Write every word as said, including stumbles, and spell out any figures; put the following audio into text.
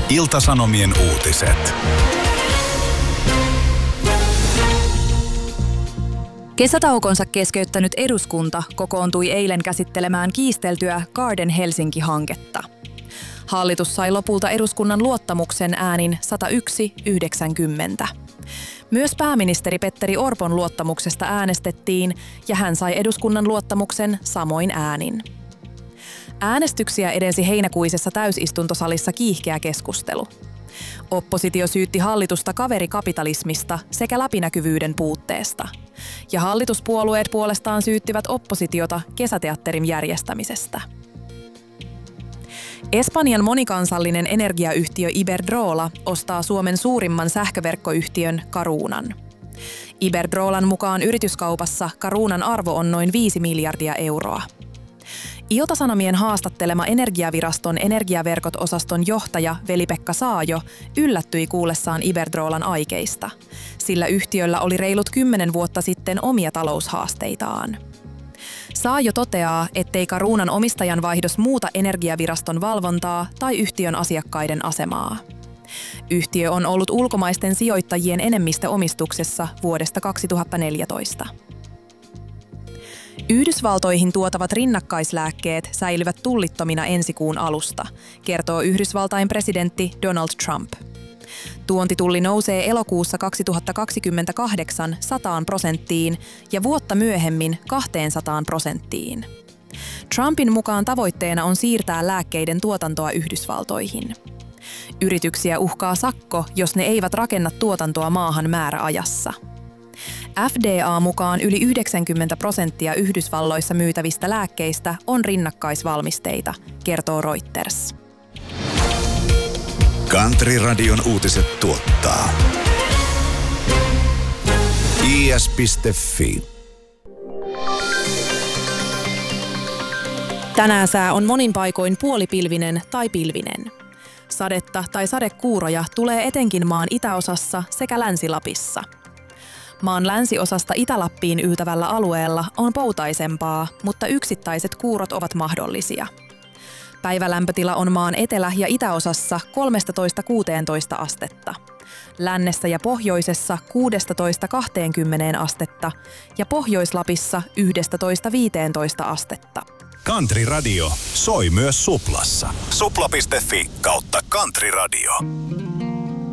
Ilta-Sanomien uutiset. Kesätaukonsa keskeyttänyt eduskunta kokoontui eilen käsittelemään kiisteltyä Garden Helsinki-hanketta. Hallitus sai lopulta eduskunnan luottamuksen äänin sata yksi yhdeksänkymmentä. Myös pääministeri Petteri Orpon luottamuksesta äänestettiin ja hän sai eduskunnan luottamuksen samoin äänin. Äänestyksiä edensi heinäkuisessa täysistuntosalissa kiihkeä keskustelu. Oppositio syytti hallitusta kaverikapitalismista sekä läpinäkyvyyden puutteesta. Ja hallituspuolueet puolestaan syyttivät oppositiota kesäteatterin järjestämisestä. Espanjan monikansallinen energiayhtiö Iberdrola ostaa Suomen suurimman sähköverkkoyhtiön Carunan. Iberdrolan mukaan yrityskaupassa Carunan arvo on noin viisi miljardia euroa. Ilta-Sanomien haastattelema Energiaviraston energiaverkot-osaston johtaja Veli-Pekka Saajo yllättyi kuullessaan Iberdrolan aikeista, sillä yhtiöllä oli reilut kymmenen vuotta sitten omia taloushaasteitaan. Saajo toteaa, ettei Carunan omistajanvaihdos muuta Energiaviraston valvontaa tai yhtiön asiakkaiden asemaa. Yhtiö on ollut ulkomaisten sijoittajien enemmistöomistuksessa vuodesta kaksituhattaneljätoista. Yhdysvaltoihin tuotavat rinnakkaislääkkeet säilyvät tullittomina ensi kuun alusta, kertoo Yhdysvaltain presidentti Donald Trump. Tuontitulli nousee elokuussa kaksituhattakaksikymmentäkahdeksan sataan prosenttiin ja vuotta myöhemmin kahteensataan prosenttiin. Trumpin mukaan tavoitteena on siirtää lääkkeiden tuotantoa Yhdysvaltoihin. Yrityksiä uhkaa sakko, jos ne eivät rakenna tuotantoa maahan määräajassa. F D A mukaan yli yhdeksänkymmentä prosenttia Yhdysvalloissa myytävistä lääkkeistä on rinnakkaisvalmisteita, kertoo Reuters. Country-radion uutiset tuottaa i s piste f i. Tänään sää on monin paikoin puolipilvinen tai pilvinen. Sadetta tai sadekuuroja tulee etenkin maan itäosassa sekä Länsi-Lapissa. Maan länsiosasta Itä-Lappiin yltävällä alueella on poutaisempaa, mutta yksittäiset kuurot ovat mahdollisia. Päivälämpötila on maan etelä- ja itäosassa kolmetoista kuusitoista astetta. Lännessä ja pohjoisessa kuusitoista kaksikymmentä astetta ja Pohjois-Lapissa yksitoista viisitoista astetta. Country Radio soi myös Suplassa. supla piste f i kautta Country Radio.